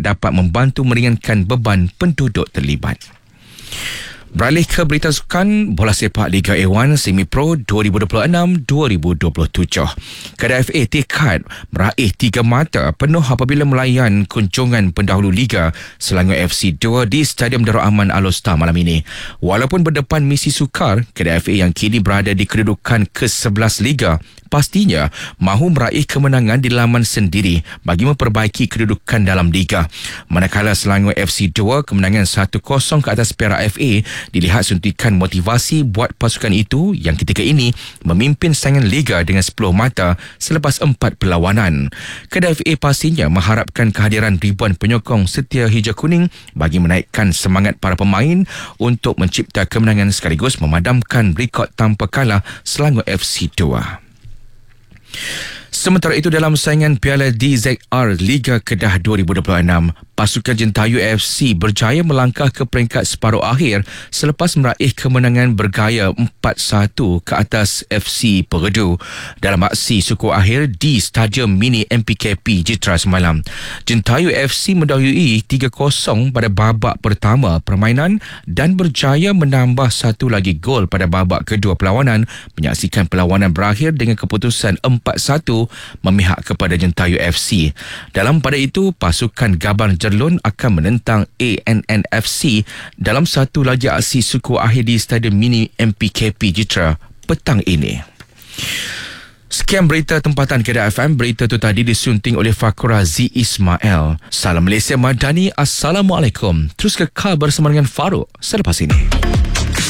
dapat membantu meringankan beban penduduk terlibat. Beralih ke berita sukan, bola sepak Liga A1 Semi Pro 2026-2027. Kedah FA tekad meraih 3 mata penuh apabila melayan kunjungan pendahulu Liga Selangor FC 2 di Stadium Darul Aman Alor-Star malam ini. Walaupun berdepan misi sukar, Kedah FA yang kini berada di kedudukan ke-11 Liga pastinya mahu meraih kemenangan di laman sendiri bagi memperbaiki kedudukan dalam Liga. Manakala Selangor FC 2 kemenangan 1-0 ke atas Perak FA dilihat suntikan motivasi buat pasukan itu yang ketika ini memimpin saingan Liga dengan 10 mata selepas 4 perlawanan. Kedah FA pastinya mengharapkan kehadiran ribuan penyokong setia hijau kuning bagi menaikkan semangat para pemain untuk mencipta kemenangan sekaligus memadamkan rekod tanpa kalah Selangor FC 2. Sementara itu, dalam saingan Piala DZR Liga Kedah 2026, pasukan Jentayu FC berjaya melangkah ke peringkat separuh akhir selepas meraih kemenangan bergaya 4-1 ke atas FC Peredu dalam aksi suku akhir di Stadium Mini MPKP Jitra semalam. Jentayu FC mendahului 3-0 pada babak pertama permainan dan berjaya menambah satu lagi gol pada babak kedua perlawanan, menyaksikan perlawanan berakhir dengan keputusan 4-1 memihak kepada Jentayu FC. Dalam pada itu, pasukan Gaban Jerlun akan menentang ANNFC dalam satu lagi aksi suku akhir di Stadium Mini MPKP Jitra petang ini. Sekian berita tempatan Kedah FM. Berita itu tadi disunting oleh Fakura Z. Ismail. Salam Malaysia Madani. Assalamualaikum. Terus kekal bersama dengan Farouk selepas ini.